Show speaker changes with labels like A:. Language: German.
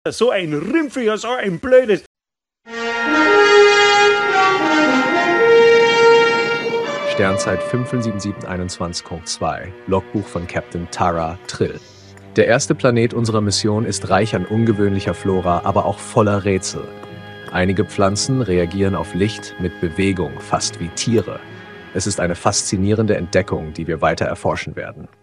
A: So ein Rümpfiger, so ein blödes.
B: Sternzeit 57721.2, Logbuch von Captain Tara Trill. Der erste Planet unserer Mission ist reich an ungewöhnlicher Flora, aber auch voller Rätsel. Einige Pflanzen reagieren auf Licht mit Bewegung, fast wie Tiere. Es ist eine faszinierende Entdeckung, die wir weiter erforschen werden.